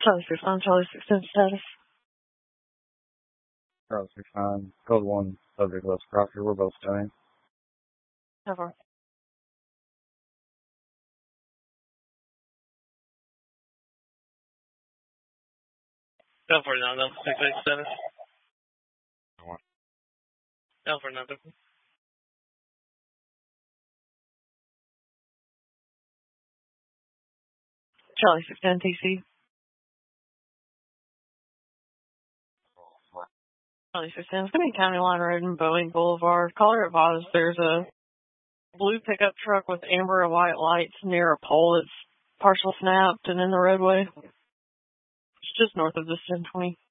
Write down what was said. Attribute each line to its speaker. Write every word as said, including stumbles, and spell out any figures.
Speaker 1: Charlie six nine, Charlie six ten status.
Speaker 2: Charlie six nine, code one, subject West Proctor. We're both staying.
Speaker 1: Over.
Speaker 3: Down for nine, down six eight seven. Down for nine.
Speaker 1: Charlie six ten T C. Charlie six ten. It's going to be County Line Road and Boeing Boulevard. Caller advised there's a blue pickup truck with amber and white lights near a pole that's partial snapped and in the roadway. It's just north of this ten twenty.